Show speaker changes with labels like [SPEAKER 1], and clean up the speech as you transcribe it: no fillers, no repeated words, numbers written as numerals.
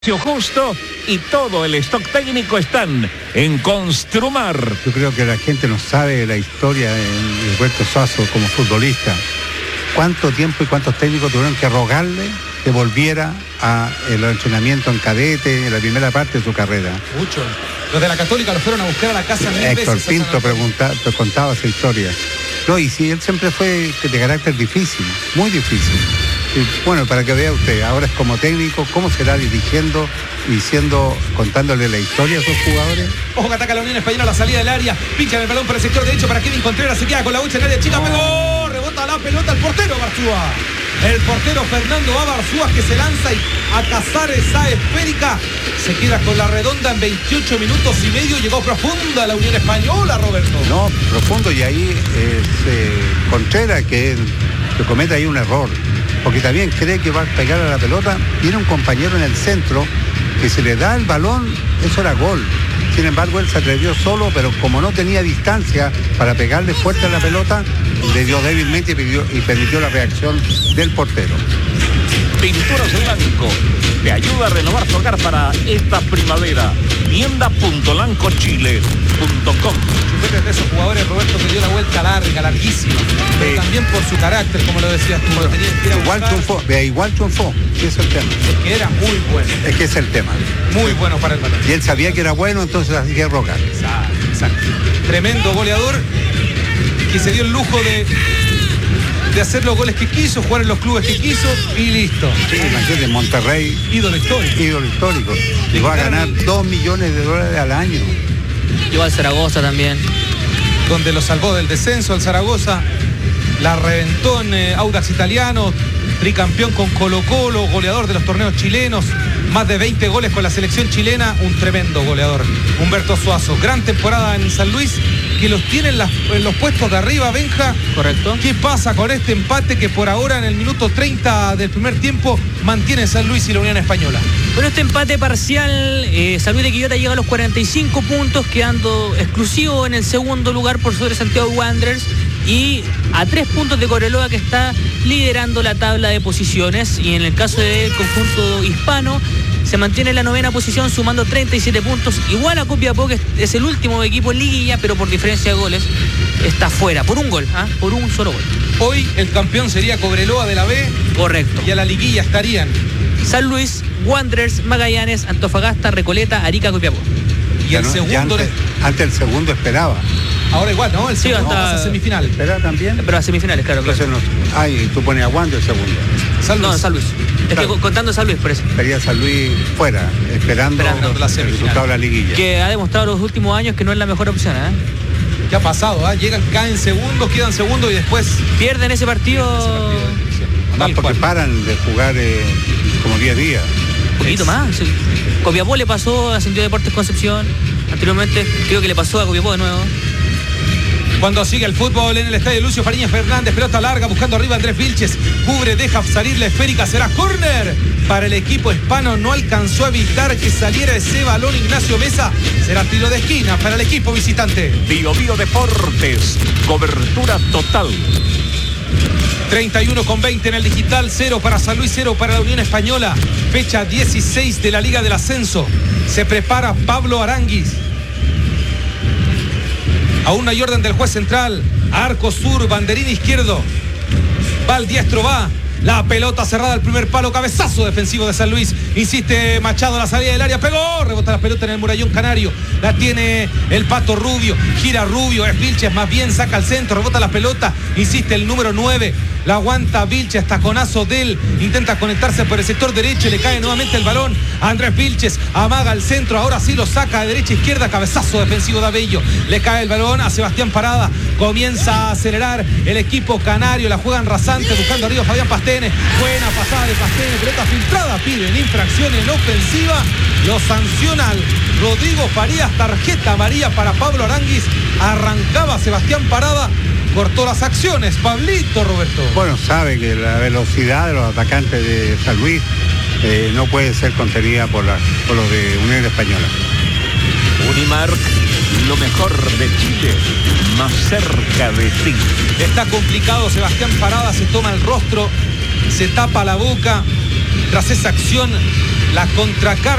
[SPEAKER 1] Justo y todo el stock técnico están en Construmar.
[SPEAKER 2] Yo creo que la gente no sabe la historia de Roberto Suazo como futbolista. ¿Cuánto tiempo y cuántos técnicos tuvieron que rogarle que volviera al entrenamiento en cadete en la primera parte de su carrera?
[SPEAKER 3] Mucho. Los de la Católica lo fueron a buscar a la casa mil
[SPEAKER 2] Héctor
[SPEAKER 3] veces.
[SPEAKER 2] Pinto contaba esa historia. No, y sí, él siempre fue de carácter difícil, muy difícil. Y bueno, para que vea usted, ahora es como técnico, ¿cómo será dirigiendo y contándole la historia a sus jugadores?
[SPEAKER 3] Ojo que ataca la Unión Española a la salida del área. Pincha el balón por el sector derecho para Kevin Contreras. Se queda con la bucha en el área chica. Pegó. Rebota la pelota el portero Barzúa. El portero Fernando Barzúa que se lanza y a cazar esa esférica. Se queda con la redonda en 28 minutos y medio. Llegó profunda la Unión Española, Roberto.
[SPEAKER 2] No, profundo, y ahí es Contreras que comete ahí un error. Porque también cree que va a pegar a la pelota. Tiene un compañero en el centro que se le da el balón, eso era gol. Sin embargo, él se atrevió solo, pero como no tenía distancia para pegarle fuerte a la pelota, le dio débilmente y permitió la reacción del portero.
[SPEAKER 1] Pinturas Blanco te ayuda a renovar tu hogar para esta primavera. Tienda.lancochile.com.
[SPEAKER 3] De esos jugadores, Roberto, que dio la vuelta larga, larguísima, pero también por su carácter, como lo decías tú.
[SPEAKER 2] Bueno, igual triunfó, ese es el tema.
[SPEAKER 3] Es que era muy bueno.
[SPEAKER 2] Es que es el tema.
[SPEAKER 3] Muy bueno para el balón.
[SPEAKER 2] Y él sabía que era bueno, entonces así que rogar.
[SPEAKER 3] Exacto. Tremendo goleador que se dio el lujo de hacer los goles que quiso, jugar en los clubes que quiso y listo.
[SPEAKER 2] Sí, imagínate, Monterrey.
[SPEAKER 3] Ídolo histórico.
[SPEAKER 2] Llegó a ganar $2 millones al año.
[SPEAKER 4] Llegó al Zaragoza también.
[SPEAKER 3] Donde lo salvó del descenso al Zaragoza. La reventó en Audax Italiano. Tricampeón con Colo-Colo, goleador de los torneos chilenos. Más de 20 goles con la selección chilena. Un tremendo goleador. Humberto Suazo. Gran temporada en San Luis, que los tiene en los puestos de arriba, Benja.
[SPEAKER 4] Correcto.
[SPEAKER 3] ¿Qué pasa con este empate que por ahora en el minuto 30 del primer tiempo mantiene San Luis y la Unión Española?
[SPEAKER 4] Bueno, este empate parcial, San Luis de Quillota llega a los 45 puntos, quedando exclusivo en el segundo lugar por sobre Santiago Wanderers y a 3 puntos de Cobreloa, que está liderando la tabla de posiciones. Y en el caso del conjunto hispano, se mantiene en la 9ª posición sumando 37 puntos, igual a Copiapó, que es el último equipo en liguilla, pero por diferencia de goles está fuera, por un gol, por un solo gol.
[SPEAKER 3] Hoy el campeón sería Cobreloa de la B.
[SPEAKER 4] Correcto.
[SPEAKER 3] Y a la liguilla estarían
[SPEAKER 4] San Luis, Wanderers, Magallanes, Antofagasta, Recoleta, Arica, Copiapó.
[SPEAKER 3] Y el segundo...
[SPEAKER 2] Antes el segundo esperaba.
[SPEAKER 3] Ahora igual, ¿no? El segundo
[SPEAKER 4] hasta
[SPEAKER 3] a semifinal.
[SPEAKER 2] ¿Espera también?
[SPEAKER 4] Pero a semifinales, claro.
[SPEAKER 2] Entonces tú pones a Wander el segundo.
[SPEAKER 4] San Luis. Es que contando San Luis, por eso.
[SPEAKER 2] Estaría San Luis fuera, esperando
[SPEAKER 3] la
[SPEAKER 2] el resultado de la liguilla.
[SPEAKER 4] Que ha demostrado los últimos años que no es la mejor opción,
[SPEAKER 3] ¿Qué ha pasado? Llegan, caen segundos, quedan segundos y después
[SPEAKER 4] pierden ese partido.
[SPEAKER 2] Además porque paran de jugar como 10 días.
[SPEAKER 4] Un poquito más. Sí. Copiapó le pasó a Centro Deportes Concepción. Anteriormente creo que le pasó a Copiapó de nuevo.
[SPEAKER 3] Cuando sigue el fútbol en el estadio Lucio Fariñas Fernández, pelota larga, buscando arriba Andrés Vilches, cubre, deja salir la esférica, será córner para el equipo hispano. No alcanzó a evitar que saliera ese balón Ignacio Mesa, será tiro de esquina para el equipo visitante.
[SPEAKER 1] Bio Deportes, cobertura total.
[SPEAKER 3] 31,20 en el digital, 0 para San Luis, 0 para la Unión Española. Fecha 16 de la Liga del Ascenso. Se prepara Pablo Aranguis. Aún no hay orden del juez central. Arco sur, banderín izquierdo. Va el diestro, va. La pelota cerrada al primer palo, cabezazo defensivo de San Luis. Insiste Machado a la salida del área, pegó, rebota la pelota en el murallón canario. La tiene el Pato Rubio, gira Rubio, es Vilches más bien, saca al centro, rebota la pelota. Insiste el número 9, la aguanta Vilches, taconazo de él. Intenta conectarse por el sector derecho y le cae nuevamente el balón a Andrés Vilches. Amaga el centro, ahora sí lo saca de derecha a izquierda, cabezazo defensivo de Abello. Le cae el balón a Sebastián Parada. Comienza a acelerar el equipo canario, la juegan rasante, buscando arriba Fabián Pastene. Buena pasada de Pastene, pelota filtrada, piden infracción en ofensiva. Lo sanciona Rodrigo Farías, tarjeta amarilla para Pablo Aranguis. Arrancaba Sebastián Parada, cortó las acciones. Pablito, Roberto.
[SPEAKER 2] Bueno, sabe que la velocidad de los atacantes de San Luis no puede ser contenida por los de Unión Española.
[SPEAKER 1] Unimark, lo mejor de Chile, más cerca de ti.
[SPEAKER 3] Está complicado, Sebastián Parada se toma el rostro, se tapa la boca tras esa acción La contracarga